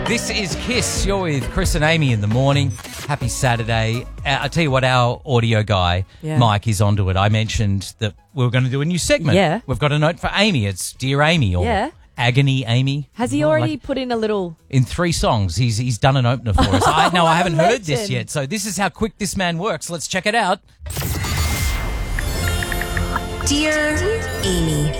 This is Kiss. You're with Chris and Amy in the morning. Happy Saturday. I tell you what, our audio guy, Mike, is onto it. I mentioned that we were going to do a new segment. Yeah. We've got a note for Amy. It's Dear Amy or Agony Amy. Has he already put in a little... In 3 songs. He's done an opener for us. I haven't heard this yet. So this is how quick this man works. Let's check it out. Dear Amy.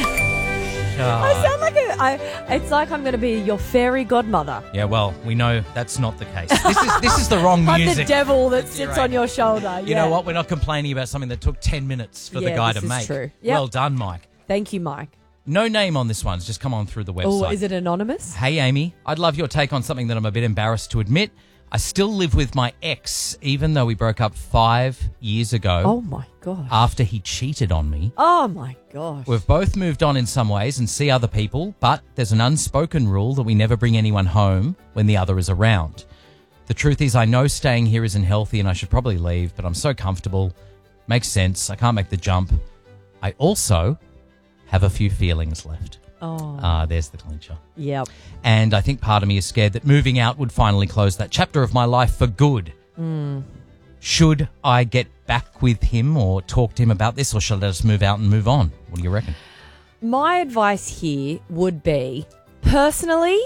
I sound like it's like I'm going to be your fairy godmother. Yeah, well, we know that's not the case. This is the wrong I'm music. the devil that sits on your shoulder. You know what? We're not complaining about something that took 10 minutes for the guy to make. True. Yep. Well done, Mike. Thank you, Mike. No name on this one. It's just come on through the website. Oh, is it anonymous? Hey, Amy. I'd love your take on something that I'm a bit embarrassed to admit. I still live with my ex, even though we broke up 5 years ago. Oh, my gosh. After he cheated on me. Oh, my gosh. We've both moved on in some ways and see other people, but there's an unspoken rule that we never bring anyone home when the other is around. The truth is, I know staying here isn't healthy and I should probably leave, but I'm so comfortable. Makes sense. I can't make the jump. I also have a few feelings left. Oh. There's the clincher. Yep. And I think part of me is scared that moving out would finally close that chapter of my life for good. Should I get back with him or talk to him about this, or should I just move out and move on? What do you reckon? My advice here would be, personally,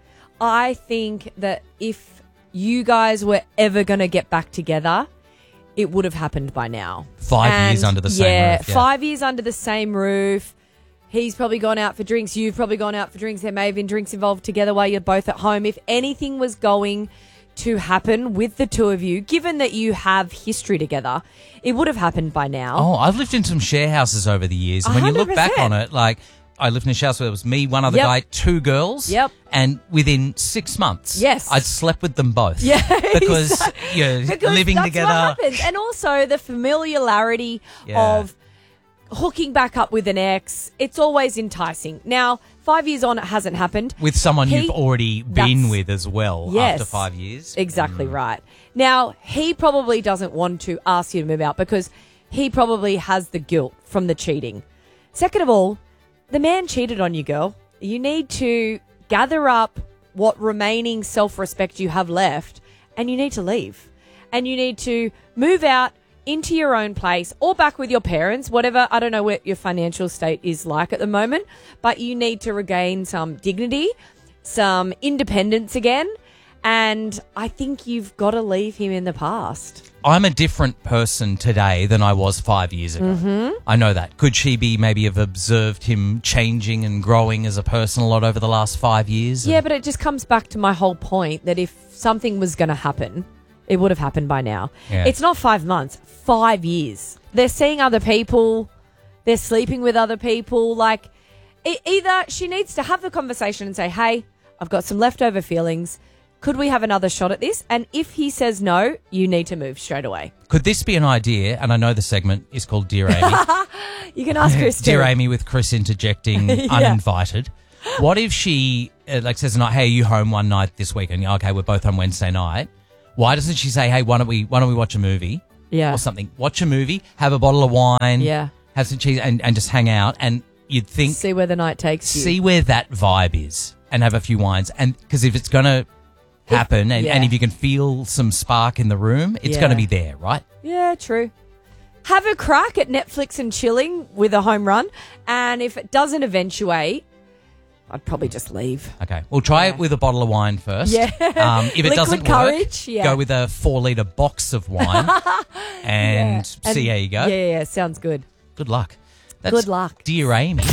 I think that if you guys were ever going to get back together, it would have happened by now. 5 years under the same roof. 5 years under the same roof. He's probably gone out for drinks. You've probably gone out for drinks. There may have been drinks involved together while you're both at home. If anything was going to happen with the two of you, given that you have history together, it would have happened by now. Oh, I've lived in some share houses over the years. And when you look back on it, like I lived in a share house where it was me, one other guy, 2 girls. Yep. And within 6 months, Yes. I'd slept with them both. Yeah. Because you're living that's together. What happens. And also the familiarity of hooking back up with an ex, it's always enticing. Now, 5 years on, it hasn't happened. With someone you've already been with as well after 5 years. Exactly right. Now, he probably doesn't want to ask you to move out because he probably has the guilt from the cheating. Second of all, the man cheated on you, girl. You need to gather up what remaining self-respect you have left and you need to leave. And you need to move out into your own place or back with your parents, whatever. I don't know what your financial state is like at the moment, but you need to regain some dignity, some independence again. And I think you've got to leave him in the past. I'm a different person today than I was 5 years ago. Mm-hmm. I know that. Could she be maybe have observed him changing and growing as a person a lot over the last 5 years? Yeah, but it just comes back to my whole point that if something was going to happen, it would have happened by now. Yeah. It's not 5 months, 5 years. They're seeing other people. They're sleeping with other people. Like, either she needs to have the conversation and say, hey, I've got some leftover feelings. Could we have another shot at this? And if he says no, you need to move straight away. Could this be an idea? And I know the segment is called Dear Amy. You can ask Chris too. Dear Amy with Chris interjecting uninvited. What if she says, hey, are you home one night this week? And okay, we're both home Wednesday night. Why doesn't she say, hey, why don't we watch a movie? Yeah. Or something. Watch a movie, have a bottle of wine. Yeah. Have some cheese and just hang out. And you'd think. See where the night takes you. See where that vibe is and have a few wines. And because if it's going to happen and if you can feel some spark in the room, it's going to be there, right? Yeah, true. Have a crack at Netflix and chilling with a home run. And if it doesn't eventuate, I'd probably just leave. Okay. We'll try it with a bottle of wine first. Yeah. If it doesn't courage, work, go with a 4-litre box of wine and see how you go. Yeah, sounds good. Good luck. Good luck. Dear Amy.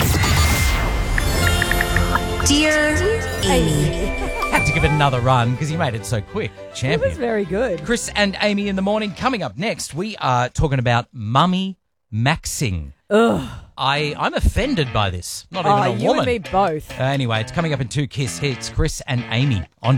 Dear Amy. Had to give it another run because you made it so quick. Champion. It was very good. Chris and Amy in the morning. Coming up next, we are talking about mummy maxing. Ugh. I'm offended by this. Not even a woman. You and me both. Anyway, it's coming up in 2 Kiss hits. Chris and Amy on